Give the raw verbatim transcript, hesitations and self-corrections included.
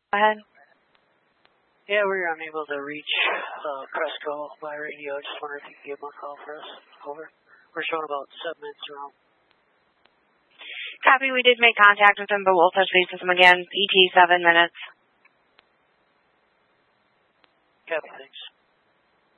Go ahead. Yeah, we were unable to reach uh, Cresco by radio. I just wondered if you could give them a call for us. Over. We're showing about seven minutes around. Copy, we did make contact with them, but we'll touch base with them again. E T, seven minutes. Copy, thanks.